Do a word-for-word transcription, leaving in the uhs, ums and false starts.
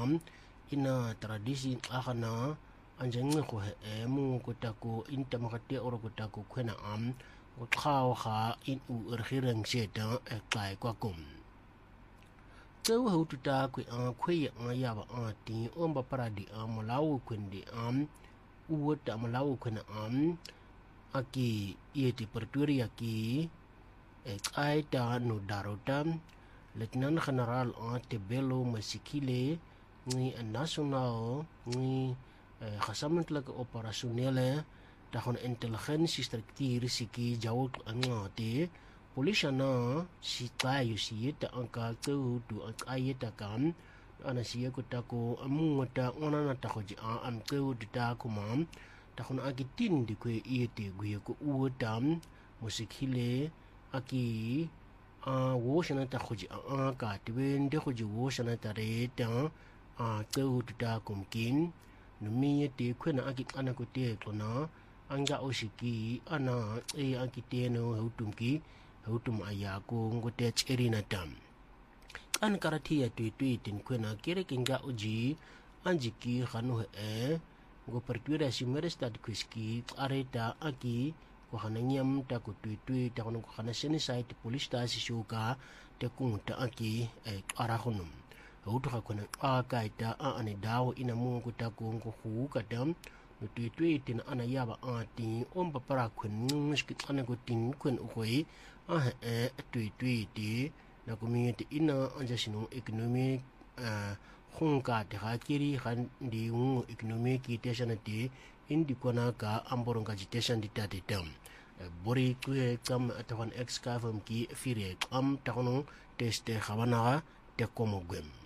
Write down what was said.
am ina tradisi akana anjang ko he mu ko tako inta makate oro ko tako kwena am ko khaw kha in u erhireng seta e klai kwa kum tau hau tuta ko a khwe a ya ba a ti om ba paradi am lawo kwendi am u ta malawo kwena am aki ieti perturi aki e ai ta no darotam Lieutenant General Antebello Masikile ni nasional ni gesamentelijke operationele dagon intelligentie struktuur siki jauh angate polisana si tayo si ta angka tu tu ayeta kan ana siya ko tako amungata ona na tako ji am tu ta kumam dagon agitin di ko iete guye ko utam Masikile aki a wo shana ta khoji a ka twen de khoji wo shana ta re ta a tu ta kumkin numi te khwena aki ana ko te klona anga osiki ana e aki te no hutumki hutum aya ko ngote cherina tam an karati ya tu tu tin khwena kere kinga uji anjiki khanu e go pertuira simere stad kuski areta aki ko hananyam ta ko tu tu ta ko khana sene site police ta si shuka te kung ta aki e ara khunum Houtu hakuna a kaita a ane dawo ina mungu ta kungu hu kadam no tu tu tin ana yaba a ti om pa para kun skit ana ko tin kun ukoi a e tu tu ti na community ina anja sinu economic a khunga de hakiri khan di un economic kitation ti indi kona ka amboronga jitation di tati tam bori ku e kam atawan ex kafam ki fire am takono teste khabana te komo gwem